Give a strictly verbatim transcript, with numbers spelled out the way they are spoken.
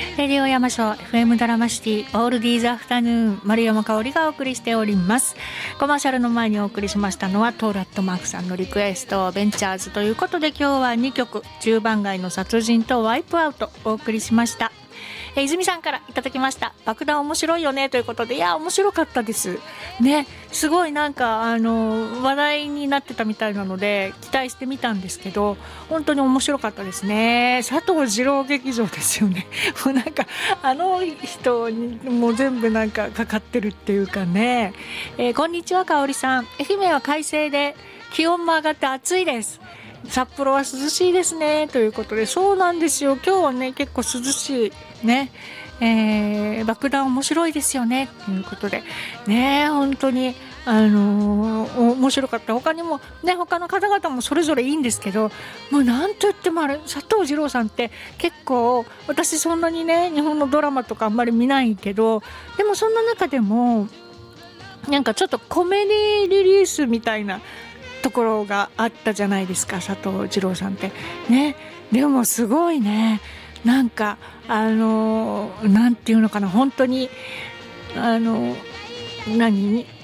レディオ山椒 エフエム ドラマシティオールディーズアフタヌーン、丸山香織がお送りしております。コマーシャルの前にお送りしましたのはトーラットマークさんのリクエストベンチャーズということで、今日はにきょく、じゅうばん街の殺人とワイプアウトお送りしました。え泉さんからいただきました。爆弾面白いよねということで、いや面白かったですね。すごいなんかあの話題になってたみたいなので期待してみたんですけど、本当に面白かったですね。佐藤二朗劇場ですよね。もうなんかあの人にもう全部なんかかかってるっていうかね。えー、こんにちは香織さん。愛媛は快晴で気温も上がって暑いです。札幌は涼しいですねということで、そうなんですよ。今日はね結構涼しいね。えー、爆弾面白いですよねということでね、本当にあのー、面白かった。他にもね、他の方々もそれぞれいいんですけど、もうなんといってもあれ佐藤二朗さんって結構、私そんなにね日本のドラマとかあんまり見ないけど、でもそんな中でもなんかちょっとコメディリリースみたいなところがあったじゃないですか、佐藤二朗さんってね。でもすごいね、なんかあのなんていうのかな、本当にあの何